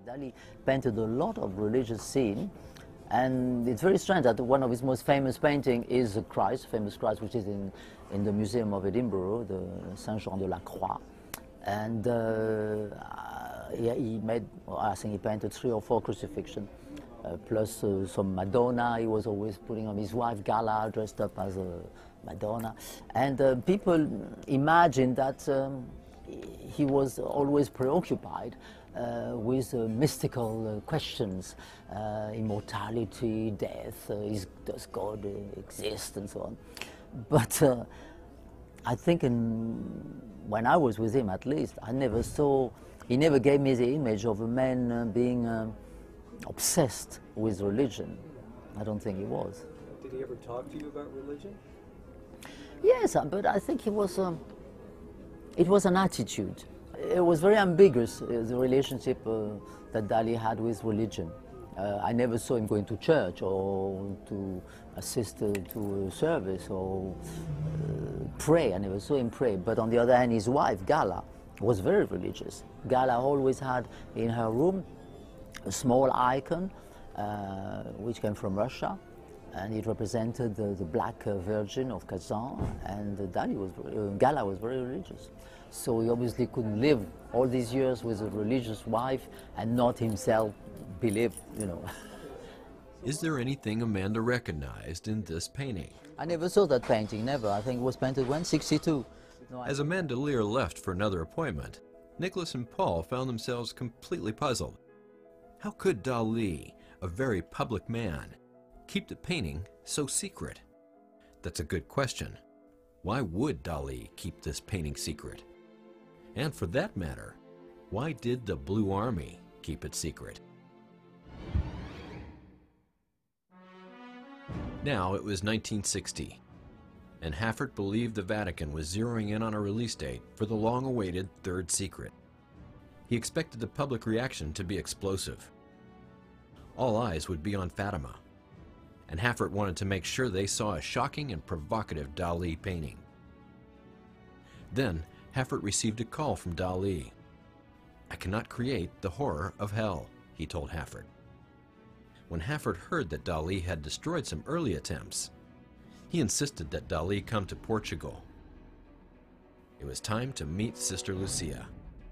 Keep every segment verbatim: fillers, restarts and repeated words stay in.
Dali painted a lot of religious scene, and it's very strange that one of his most famous paintings is a Christ, famous Christ, which is in, in the Museum of Edinburgh, the Saint Jean de la Croix. And uh, yeah, he made, well, I think he painted three or four crucifixion, uh, plus uh, some Madonna. He was always putting on his wife Gala dressed up as a Madonna. And uh, people imagine that um, he was always preoccupied uh, with uh, mystical uh, questions, uh, immortality, death, uh, is, does God uh, exist, and so on. But uh, I think in, when I was with him, at least, I never saw, he never gave me the image of a man uh, being uh, obsessed with religion. I don't think he was. Did he ever talk to you about religion? Yes, but I think he was, um, it was an attitude. It was very ambiguous, uh, the relationship uh, that Dali had with religion. Uh, I never saw him going to church or to assist uh, to a service or uh, pray. I never saw him pray. But on the other hand, his wife, Gala, was very religious. Gala always had in her room a small icon uh, which came from Russia, and it represented the, the Black uh, Virgin of Kazan, and uh, Dali was, uh, Gala was very religious. So he obviously couldn't live all these years with a religious wife and not himself believe, you know. Is there anything Amanda recognized in this painting? I never saw that painting, never. I think it was painted when? sixty-two. No, As Amanda Lear left for another appointment, Nicholas and Paul found themselves completely puzzled. How could Dali, a very public man, keep the painting so secret? That's a good question. Why would Dali keep this painting secret? And for that matter, why did the Blue Army keep it secret? Now it was nineteen sixty, and Haffert believed the Vatican was zeroing in on a release date for the long-awaited Third Secret. He expected the public reaction to be explosive. All eyes would be on Fatima, and Haffert wanted to make sure they saw a shocking and provocative Dali painting. Then Haffert received a call from Dali. "I cannot create the horror of hell," he told Haffert. When Haffert heard that Dali had destroyed some early attempts, he insisted that Dali come to Portugal. It was time to meet Sister Lucia.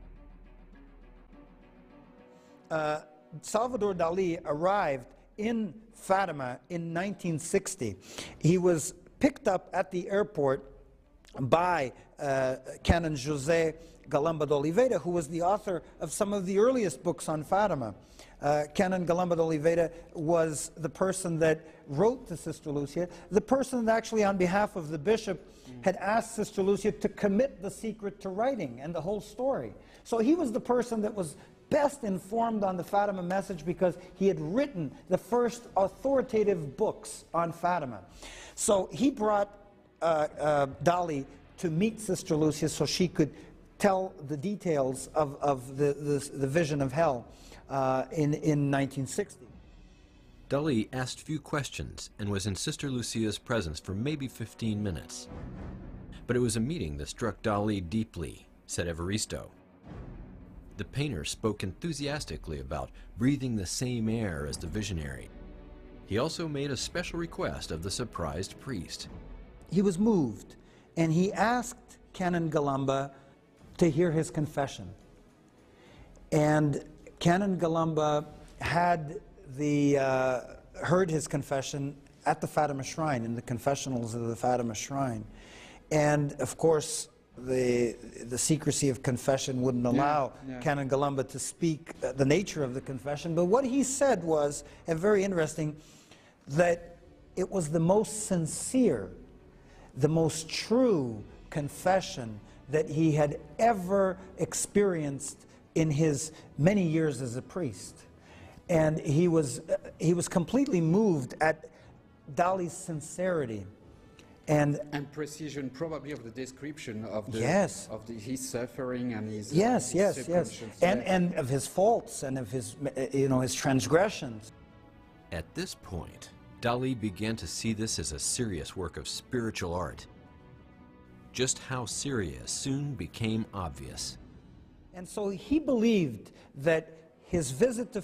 Uh, Salvador Dali arrived in Fatima in nineteen sixty. He was picked up at the airport by uh, Canon José Galamba de Oliveira, who was the author of some of the earliest books on Fatima. Uh, Canon Galamba de Oliveira was the person that wrote to Sister Lucia, the person that actually on behalf of the bishop had asked Sister Lucia to commit the secret to writing and the whole story. So he was the person that was best informed on the Fatima message because he had written the first authoritative books on Fatima. So he brought uh, uh, Dali to meet Sister Lucia so she could tell the details of, of the, the, the vision of hell uh, in, in nineteen sixty. Dali asked few questions and was in Sister Lucia's presence for maybe fifteen minutes. But it was a meeting that struck Dali deeply, said Evaristo. The painter spoke enthusiastically about breathing the same air as the visionary. He also made a special request of the surprised priest. He was moved, and he asked Canon Galamba to hear his confession. And Canon Galamba had the, uh, heard his confession at the Fatima Shrine, in the confessionals of the Fatima Shrine. And of course, the, the secrecy of confession wouldn't allow yeah, yeah. Canon Galamba to speak uh, the nature of the confession. But what he said was, and very interesting, that it was the most sincere, the most true confession that he had ever experienced in his many years as a priest. And he was, uh, he was completely moved at Dali's sincerity. And, and precision, probably, of the description of, the, yes. of the, his suffering and his yes, uh, yes, yes, and and of his faults and of his, you know, his transgressions. At this point, Dali began to see this as a serious work of spiritual art. Just how serious soon became obvious. And so he believed that his visit to